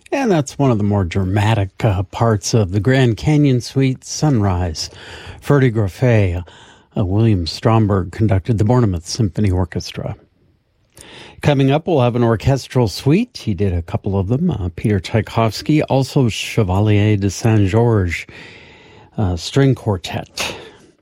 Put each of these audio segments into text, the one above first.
And that's one of the more dramatic parts of the Grand Canyon Suite, Sunrise. Ferdy Grofé, William Stromberg conducted the Bournemouth Symphony Orchestra. Coming up, we'll have an orchestral suite. He did a couple of them. Peter Tchaikovsky, also Chevalier de Saint-Georges string quartet.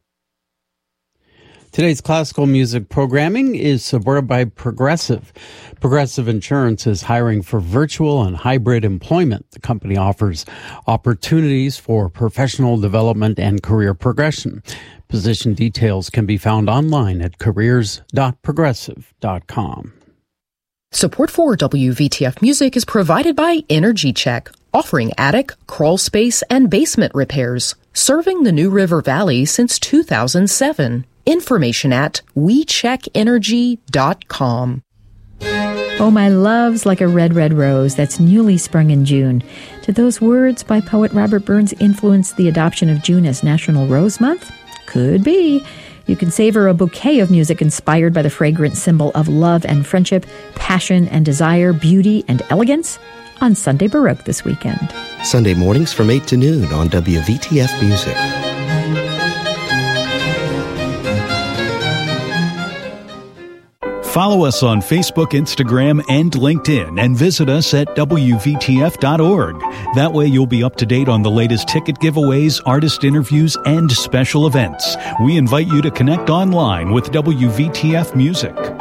Today's classical music programming is supported by Progressive. Progressive Insurance is hiring for virtual and hybrid employment. The company offers opportunities for professional development and career progression. Position details can be found online at careers.progressive.com. Support for WVTF Music is provided by Energy Check, offering attic, crawl space, and basement repairs, serving the New River Valley since 2007. Information at WeCheckEnergy.com. Oh, my love's like a red, red rose that's newly sprung in June. Did those words by poet Robert Burns influence the adoption of June as National Rose Month? Could be. You can savor a bouquet of music inspired by the fragrant symbol of love and friendship, passion and desire, beauty and elegance on Sunday Baroque this weekend. Sunday mornings from 8 to noon on WVTF Music. Follow us on Facebook, Instagram, and LinkedIn, and visit us at WVTF.org. That way you'll be up to date on the latest ticket giveaways, artist interviews, and special events. We invite you to connect online with WVTF Music.